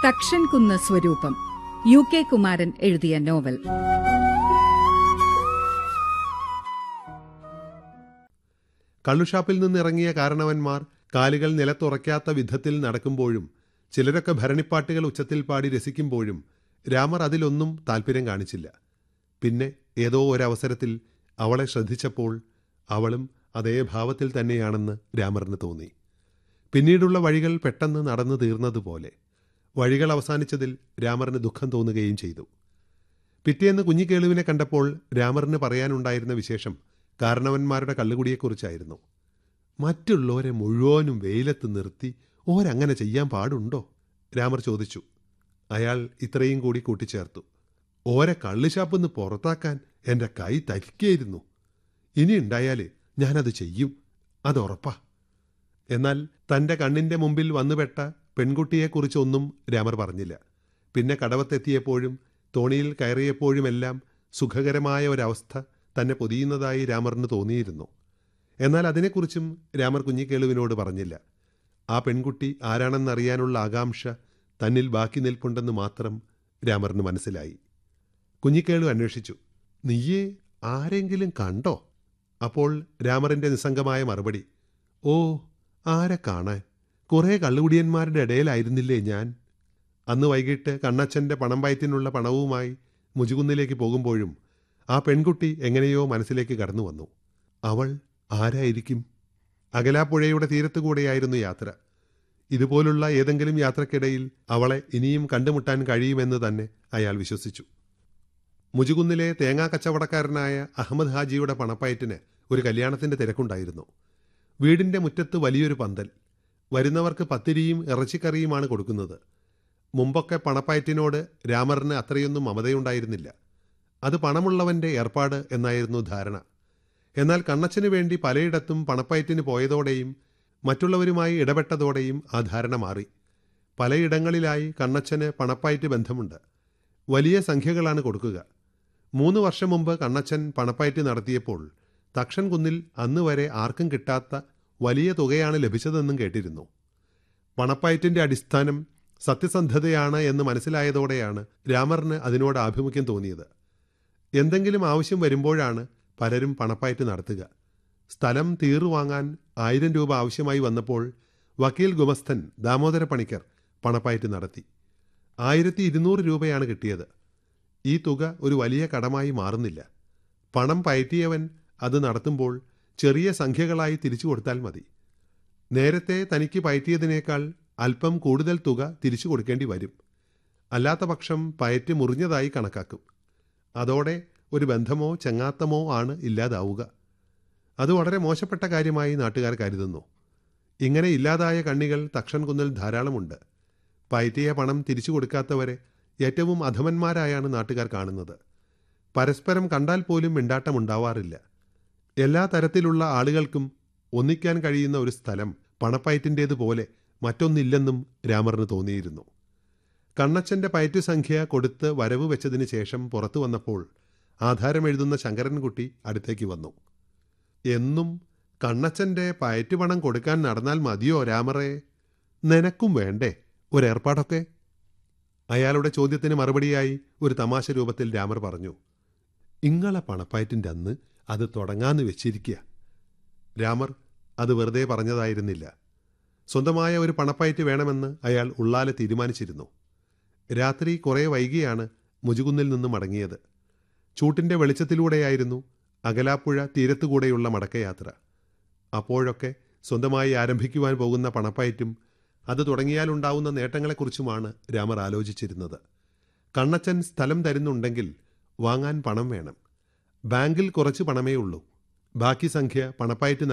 തക്ഷൻകുന്ന് സ്വരൂപം, UK കുമാരൻ എഴുതിയ novel. കള്ളുഷാപ്പിൽ നിന്നിറങ്ങിയ കാരണവന്മാർ കാലുകൾ നിലത്തുറയ്ക്കാത്ത വിധത്തിൽ നടക്കുമ്പോഴും ചിലരൊക്കെ ഭരണിപ്പാട്ടുകൾ ഉച്ചത്തിൽ പാടി രസിക്കുമ്പോഴും രാമർ അതിലൊന്നും താൽപ്പര്യം കാണിച്ചില്ല. പിന്നെ ഏതോ ഒരവസരത്തിൽ അവളെ ശ്രദ്ധിച്ചപ്പോൾ അവളും അതേ ഭാവത്തിൽ തന്നെയാണെന്ന് രാമറിന് തോന്നി. പിന്നീടുള്ള വഴികൾ പെട്ടെന്ന് നടന്നു തീർന്നതുപോലെ. വഴികൾ അവസാനിച്ചതിൽ രാമറിന് ദുഃഖം തോന്നുകയും ചെയ്തു. പിറ്റേന്ന് കുഞ്ഞിക്കേളുവിനെ കണ്ടപ്പോൾ രാമറിന് പറയാനുണ്ടായിരുന്ന വിശേഷം കാരണവന്മാരുടെ കള്ളുകുടിയെക്കുറിച്ചായിരുന്നു. മറ്റുള്ളവരെ മുഴുവനും വെയിലത്ത് നിർത്തി ഓരങ്ങനെ ചെയ്യാൻ പാടുണ്ടോ? രാമർ ചോദിച്ചു. അയാൾ ഇത്രയും കൂടി കൂട്ടിച്ചേർത്തു. ഓരെ കള്ളുഷാപ്പിന്ന് പുറത്താക്കാൻ എൻ്റെ കൈ തരിക്കായിരുന്നു. ഇനി ഉണ്ടായാൽ ഞാനത് ചെയ്യും, അതുറപ്പാ. എന്നാൽ തൻ്റെ കണ്ണിൻ്റെ മുമ്പിൽ വന്നുപെട്ട പെൺകുട്ടിയെക്കുറിച്ചൊന്നും രാമർ പറഞ്ഞില്ല. പിന്നെ കടവത്തെത്തിയപ്പോഴും തോണിയിൽ കയറിയപ്പോഴുമെല്ലാം സുഖകരമായ ഒരവസ്ഥ തന്നെ പൊതിയുന്നതായി രാമറിന് തോന്നിയിരുന്നു. എന്നാൽ അതിനെക്കുറിച്ചും രാമർ കുഞ്ഞിക്കേളുവിനോട് പറഞ്ഞില്ല. ആ പെൺകുട്ടി ആരാണെന്നറിയാനുള്ള ആകാംക്ഷ തന്നിൽ ബാക്കി നിൽപ്പുണ്ടെന്ന് മാത്രം രാമറിന് മനസ്സിലായി. കുഞ്ഞിക്കേളു അന്വേഷിച്ചു. നീയെ ആരെങ്കിലും കണ്ടോ? അപ്പോൾ രാമറിൻ്റെ നിസ്സംഗമായ മറുപടി, ഓ, ആരെ കാണാൻ, കുറേ കള്ളുകുടിയന്മാരുടെ ഇടയിലായിരുന്നില്ലേ ഞാൻ. അന്ന് വൈകിട്ട് കണ്ണച്ചൻ്റെ പണം പയറ്റിനുള്ള പണവുമായി മുജുകുന്നിലേക്ക് പോകുമ്പോഴും ആ പെൺകുട്ടി എങ്ങനെയോ മനസ്സിലേക്ക് കടന്നു വന്നു. അവൾ ആരായിരിക്കും? അകലാപ്പുഴയുടെ തീരത്തുകൂടെയായിരുന്നു യാത്ര. ഇതുപോലുള്ള ഏതെങ്കിലും യാത്രക്കിടയിൽ അവളെ ഇനിയും കണ്ടുമുട്ടാൻ കഴിയുമെന്ന് തന്നെ അയാൾ വിശ്വസിച്ചു. മുജുകുന്നിലെ തേങ്ങാ കച്ചവടക്കാരനായ അഹമ്മദ് ഹാജിയുടെ പണപ്പയറ്റിന് ഒരു കല്യാണത്തിൻ്റെ തിരക്കുണ്ടായിരുന്നു. വീടിൻ്റെ മുറ്റത്ത് വലിയൊരു പന്തൽ. വരുന്നവർക്ക് പത്തിരിയും ഇറച്ചിക്കറിയുമാണ് കൊടുക്കുന്നത്. മുമ്പൊക്കെ പണപ്പയറ്റിനോട് രാമറിന് അത്രയൊന്നും മമതയുണ്ടായിരുന്നില്ല. അത് പണമുള്ളവൻ്റെ ഏർപ്പാട് എന്നായിരുന്നു ധാരണ. എന്നാൽ കണ്ണച്ചന് വേണ്ടി പലയിടത്തും പണപ്പയറ്റിന് പോയതോടെയും മറ്റുള്ളവരുമായി ഇടപെട്ടതോടെയും ആ ധാരണ മാറി. പലയിടങ്ങളിലായി കണ്ണച്ചന് പണപ്പയറ്റ് ബന്ധമുണ്ട്. വലിയ സംഖ്യകളാണ് കൊടുക്കുക. 3 വർഷം മുമ്പ് കണ്ണച്ചൻ പണപ്പയറ്റ് നടത്തിയപ്പോൾ തക്ഷൻകുന്നിൽ അന്ന് വരെ ആർക്കും കിട്ടാത്ത വലിയ തുകയാണ് ലഭിച്ചതെന്നും കേട്ടിരുന്നു. പണപ്പയറ്റിൻ്റെ അടിസ്ഥാനം സത്യസന്ധതയാണ് എന്ന് മനസ്സിലായതോടെയാണ് രാമറിന് അതിനോട് ആഭിമുഖ്യം തോന്നിയത്. എന്തെങ്കിലും ആവശ്യം വരുമ്പോഴാണ് പലരും പണപ്പയറ്റ് നടത്തുക. സ്ഥലം തീറുവാങ്ങാൻ 1000 രൂപ ആവശ്യമായി വന്നപ്പോൾ വക്കീൽ ഗുമസ്തൻ ദാമോദര പണിക്കർ പണപ്പയറ്റ് നടത്തി. 1200 രൂപയാണ് കിട്ടിയത്. ഈ തുക ഒരു വലിയ കടമായി മാറുന്നില്ല. പണം പയറ്റിയവൻ അത് നടത്തുമ്പോൾ ചെറിയ സംഖ്യകളായി തിരിച്ചു കൊടുത്താൽ മതി. നേരത്തെ തനിക്ക് പയറ്റിയതിനേക്കാൾ അല്പം കൂടുതൽ തുക തിരിച്ചു കൊടുക്കേണ്ടി വരും. അല്ലാത്ത പക്ഷം പയറ്റ് മുറിഞ്ഞതായി കണക്കാക്കും. അതോടെ ഒരു ബന്ധമോ ചങ്ങാത്തമോ ആണ് ഇല്ലാതാവുക. അത് വളരെ മോശപ്പെട്ട കാര്യമായി നാട്ടുകാർ കരുതുന്നു. ഇങ്ങനെ ഇല്ലാതായ കണ്ണികൾ തക്ഷൻകുന്നിൽ ധാരാളമുണ്ട്. പയറ്റിയ പണം തിരിച്ചു കൊടുക്കാത്തവരെ ഏറ്റവും അധമന്മാരായാണ് നാട്ടുകാർ കാണുന്നത്. പരസ്പരം കണ്ടാൽ പോലും മിണ്ടാട്ടമുണ്ടാവാറില്ല. എല്ലാ തരത്തിലുള്ള ആളുകൾക്കും ഒന്നിക്കാൻ കഴിയുന്ന ഒരു സ്ഥലം പണപ്പയറ്റിൻ്റേതുപോലെ മറ്റൊന്നില്ലെന്നും രാമറിന് തോന്നിയിരുന്നു. കണ്ണച്ചൻ്റെ പയറ്റു സംഖ്യ കൊടുത്ത് വരവ് വെച്ചതിന് ശേഷം പുറത്തു വന്നപ്പോൾ ആധാരമെഴുതുന്ന ശങ്കരൻകുട്ടി അടുത്തേക്ക് വന്നു. എന്നും കണ്ണച്ചൻ്റെ പയറ്റുപണം കൊടുക്കാൻ നടന്നാൽ മതിയോ രാമറേ? നിനക്കും വേണ്ടേ ഒരേർപ്പാടൊക്കെ? അയാളുടെ ചോദ്യത്തിന് മറുപടിയായി ഒരു തമാശ രൂപത്തിൽ രാമർ പറഞ്ഞു. ഇങ്ങളെ പണപ്പയറ്റിൻ്റെ അന്ന് അത് തുടങ്ങാന്ന് വെച്ചിരിക്കുക. രാമർ അത് വെറുതെ പറഞ്ഞതായിരുന്നില്ല. സ്വന്തമായ ഒരു പണപ്പയറ്റ് വേണമെന്ന് അയാൾ ഉള്ളാലെ തീരുമാനിച്ചിരുന്നു. രാത്രി കുറേ വൈകിയാണ് മുജുകുന്നിൽ നിന്ന് മടങ്ങിയത്. ചൂട്ടിൻ്റെ വെളിച്ചത്തിലൂടെയായിരുന്നു അകലാപ്പുഴ തീരത്തുകൂടെയുള്ള മടക്കയാത്ര. അപ്പോഴൊക്കെ സ്വന്തമായി ആരംഭിക്കുവാൻ പോകുന്ന പണപ്പയറ്റും അത് തുടങ്ങിയാലുണ്ടാവുന്ന നേട്ടങ്ങളെക്കുറിച്ചുമാണ് രാമർ ആലോചിച്ചിരുന്നത്. കണ്ണച്ചൻ സ്ഥലം തരുന്നുണ്ടെങ്കിൽ വാങ്ങാൻ പണം വേണം. ബാങ്കിൽ കുറച്ച് പണമേ ഉള്ളൂ. ബാക്കി സംഖ്യ പണപ്പയറ്റ്